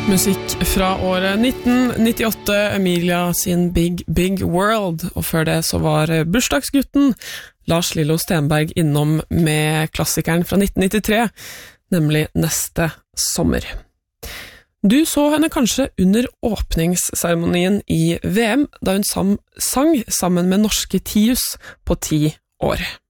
Musikk fra året 1998, Emilia sin Big Big World, og før det så var bursdagsgutten Lars Lillo Stenberg innom med klassikeren fra 1993, nemlig Neste sommer. Du så henne kanskje under åpningsseremonien i VM, da hun sang sammen med norske Tius på 10 år.